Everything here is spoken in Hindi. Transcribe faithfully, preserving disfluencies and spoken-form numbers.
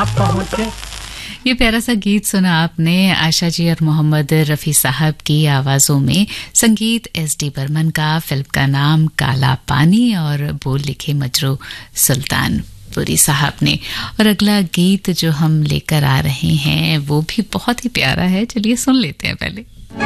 पहुँचे। ये प्यारा सा गीत सुना आपने आशा जी और मोहम्मद रफ़ी साहब की आवाज़ों में। संगीत एस डी बर्मन का, फिल्म का नाम काला पानी और बोल लिखे मजरू सुल्तानपुरी साहब ने। और अगला गीत जो हम लेकर आ रहे हैं वो भी बहुत ही प्यारा है, चलिए सुन लेते हैं पहले।